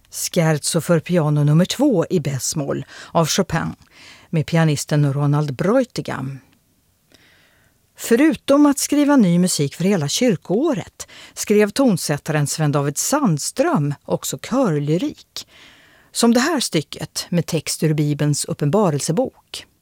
Scherzo för piano nummer 2 i bes-moll av Chopin med pianisten Ronald Breutigam. Förutom att skriva ny musik för hela kyrkoåret skrev tonsättaren Sven-David Sandström också körlyrik, som det här stycket med text ur Bibelns uppenbarelsebok.